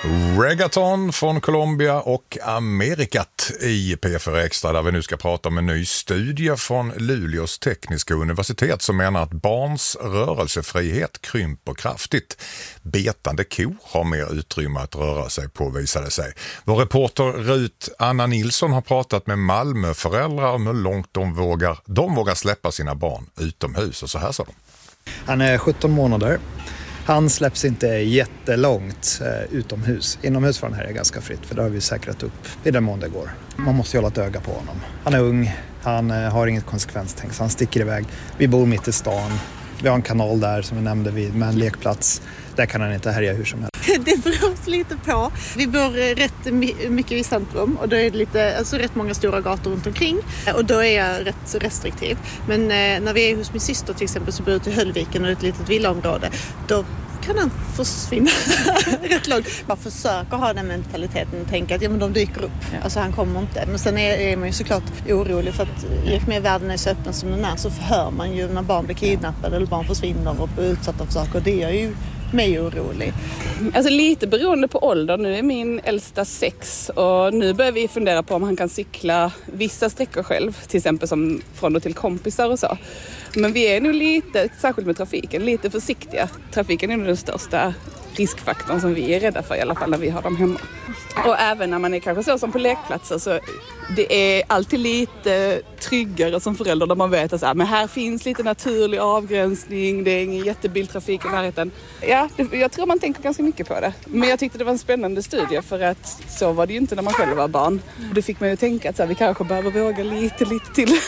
Reggaeton från Colombia och Amerikat i P4 Extra, där vi nu ska prata om en ny studie från Luleås tekniska universitet som menar att barns rörelsefrihet krymper kraftigt. Betande ko har mer utrymme att röra sig på, visade sig. Vår reporter Rut Anna Nilsson har pratat med Malmöföräldrar om hur långt de vågar släppa sina barn utomhus, och så här sa de. Han är 17 månader. Han släpps inte jättelångt utomhus. Inomhus för den här är ganska fritt, för där har vi säkrat upp i den mån det går. Man måste hålla ett öga på honom. Han är ung, han har inget konsekvenstänk, så han sticker iväg. Vi bor mitt i stan. Vi har en kanal där som vi nämnde med en lekplats. Där kan han inte härja hur som helst. Det beror lite på. Vi bor rätt mycket i centrum och då är det rätt många stora gator runt omkring. Och då är jag rätt restriktiv. Men när vi är hos min syster till exempel, så bor jag till Höllviken och ett litet villaområde. Då kan han försvinna rätt långt. Man försöker ha den mentaliteten och tänka att de dyker upp. Alltså han kommer inte. Men sen är man ju såklart orolig, för att i och med världen är så öppen som den är, så hör man ju när barn blir kidnappade eller barn försvinner och blir utsatta för saker. Det är ju mig orolig. Alltså lite beroende på ålder. Nu är min äldsta 6 och nu börjar vi fundera på om han kan cykla vissa sträckor själv, till exempel som från och till kompisar och så. Men vi är nog lite, särskilt med trafiken, lite försiktiga. Trafiken är nog den största riskfaktorn som vi är rädda för, i alla fall när vi har dem hemma. Och även när man är kanske så som på lekplatser, så det är alltid lite tryggare som förälder, där man vet att men här finns lite naturlig avgränsning, det är ingen jättebiltrafik i närheten. Ja, jag tror man tänker ganska mycket på det. Men jag tyckte det var en spännande studie, för att så var det ju inte när man själv var barn. Och det fick man ju tänka att vi kanske behöver våga lite till.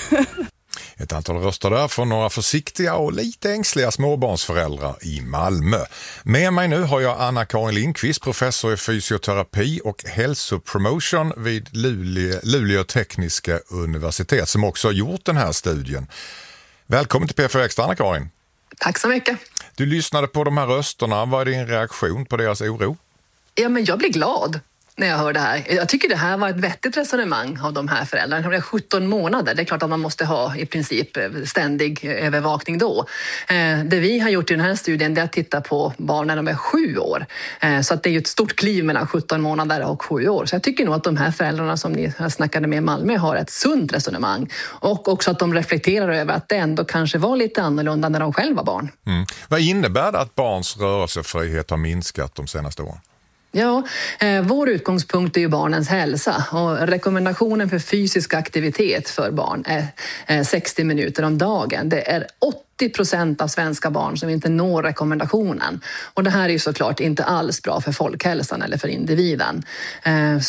Ett antal röster där från några försiktiga och lite ängsliga småbarnsföräldrar i Malmö. Med mig nu har jag Anna-Karin Lindqvist, professor i fysioterapi och hälsopromotion vid Luleå tekniska universitet, som också har gjort den här studien. Välkommen till P4 Extra, Anna-Karin. Tack så mycket. Du lyssnade på de här rösterna. Vad är din reaktion på deras oro? Ja, men jag blir glad när jag hör det här. Jag tycker det här var ett vettigt resonemang av de här föräldrarna. Det är 17 månader. Det är klart att man måste ha i princip ständig övervakning då. Det vi har gjort i den här studien är att titta på barn när de är 7 år. Så att det är ju ett stort kliv mellan 17 månader och 7 år. Så jag tycker nog att de här föräldrarna som ni snackade med i Malmö har ett sunt resonemang. Och också att de reflekterar över att det ändå kanske var lite annorlunda när de själva var barn. Vad innebär det att barns rörelsefrihet har minskat de senaste åren? Ja, vår utgångspunkt är ju barnens hälsa, och rekommendationen för fysisk aktivitet för barn är 60 minuter om dagen. Det är 80% av svenska barn som inte når rekommendationen, och det här är ju såklart inte alls bra för folkhälsan eller för individen.